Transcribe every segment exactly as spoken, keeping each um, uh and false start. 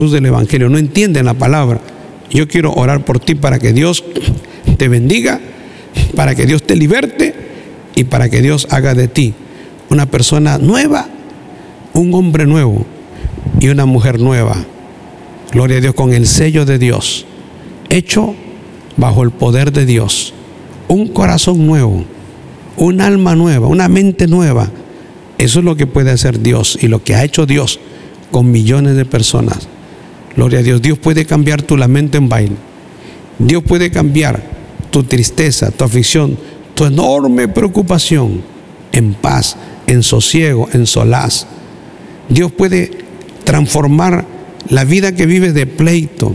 luz del Evangelio, no entienden la palabra. Yo quiero orar por ti para que Dios te bendiga, para que Dios te liberte y para que Dios haga de ti una persona nueva, un hombre nuevo y una mujer nueva. Gloria a Dios, con el sello de Dios, hecho bajo el poder de Dios. Un corazón nuevo, un alma nueva, una mente nueva. Eso es lo que puede hacer Dios y lo que ha hecho Dios con millones de personas. Gloria a Dios. Dios puede cambiar tu lamento en baile. Dios puede cambiar tu tristeza, tu aflicción, tu enorme preocupación en paz, en sosiego, en solaz. Dios puede transformar la vida que vives de pleito,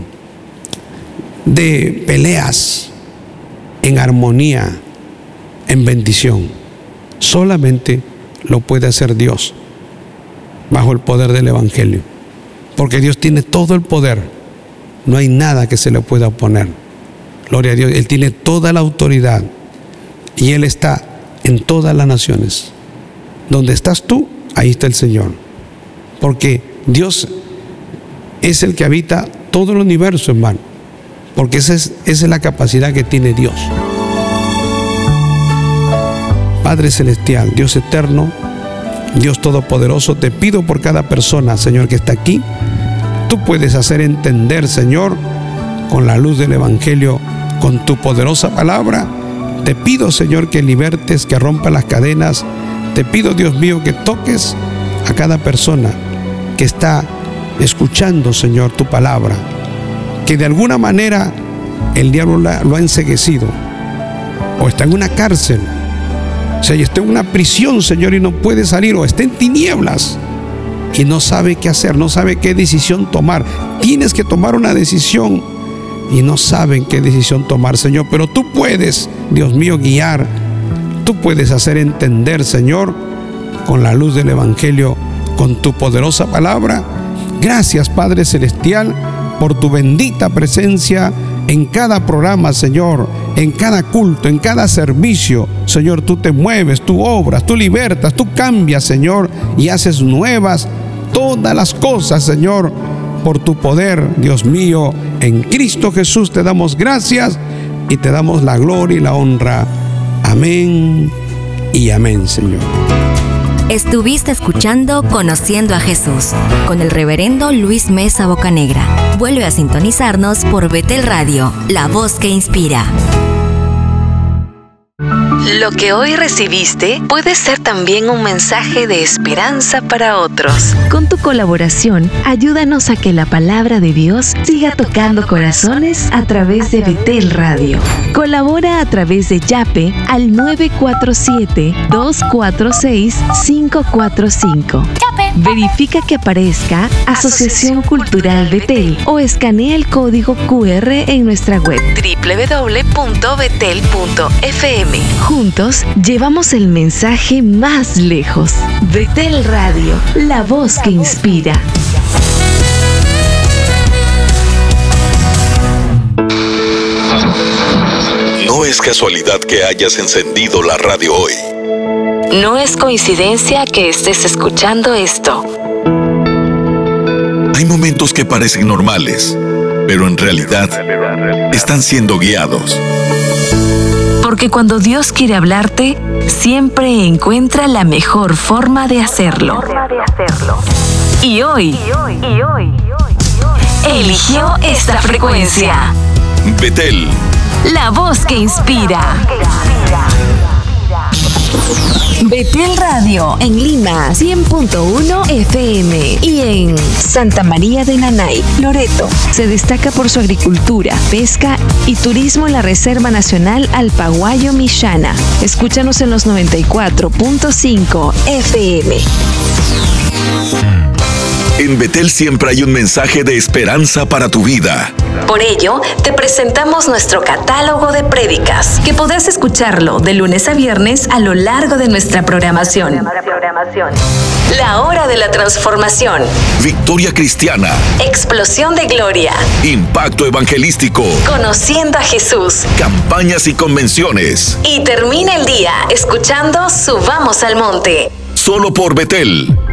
de peleas, en armonía, en bendición. Solamente lo puede hacer Dios bajo el poder del Evangelio, porque Dios tiene todo el poder. No hay nada que se le pueda oponer. Gloria a Dios. Él tiene toda la autoridad y Él está en todas las naciones. Donde estás tú, ahí está el Señor, porque Dios es el que habita todo el universo, hermano, porque esa es, esa es la capacidad que tiene Dios. Padre celestial, Dios eterno, Dios todopoderoso, te pido por cada persona, Señor, que está aquí. Tú puedes hacer entender, Señor, con la luz del Evangelio, con tu poderosa palabra. Te pido, Señor, que libertes, que rompas las cadenas. Te pido, Dios mío, que toques a cada persona que está escuchando, Señor, tu palabra, que de alguna manera el diablo lo ha enceguecido, o está en una cárcel, o sea, está en una prisión, Señor, y no puede salir, o está en tinieblas y no sabe qué hacer, no sabe qué decisión tomar. Tienes que tomar una decisión y no saben qué decisión tomar, Señor, pero tú puedes, Dios mío, guiar. Tú puedes hacer entender, Señor, con la luz del Evangelio, con tu poderosa palabra. Gracias, Padre celestial, por tu bendita presencia en cada programa, Señor, en cada culto, en cada servicio. Señor, tú te mueves, tú obras, tú libertas, tú cambias, Señor, y haces nuevas todas las cosas, Señor, por tu poder, Dios mío. En Cristo Jesús te damos gracias y te damos la gloria y la honra. Amén y amén, Señor. Estuviste escuchando Conociendo a Jesús con el reverendo Luis Mesa Bocanegra. Vuelve a sintonizarnos por Betel Radio, la voz que inspira. Lo que hoy recibiste puede ser también un mensaje de esperanza para otros. Con tu colaboración, ayúdanos a que la palabra de Dios siga tocando corazones a través de Betel Radio. Colabora a través de Yape al nueve cuatro siete, dos cuatro seis, cinco cuatro cinco. Verifica que aparezca Asociación Cultural Betel o escanea el código cu erre en nuestra web doble u doble u doble u punto betel punto efe eme. Juntos llevamos el mensaje más lejos. Betel Radio, la voz que inspira. No es casualidad que hayas encendido la radio hoy. No es coincidencia que estés escuchando esto. Hay momentos que parecen normales, pero en realidad están siendo guiados. Porque cuando Dios quiere hablarte, siempre encuentra la mejor forma de hacerlo. Y hoy, eligió esta frecuencia. Betel, la voz que inspira. Betel Radio en Lima cien punto uno efe eme y en Santa María de Nanay, Loreto. Se destaca por su agricultura, pesca y turismo en la Reserva Nacional Alpaguayo Mishana. Escúchanos en los noventa y cuatro punto cinco efe eme. En Betel siempre hay un mensaje de esperanza para tu vida. Por ello, te presentamos nuestro catálogo de prédicas, que podrás escucharlo de lunes a viernes a lo largo de nuestra programación. La hora de la transformación. Victoria cristiana. Explosión de gloria. Impacto evangelístico. Conociendo a Jesús. Campañas y convenciones. Y termina el día escuchando Subamos al Monte. Solo por Betel.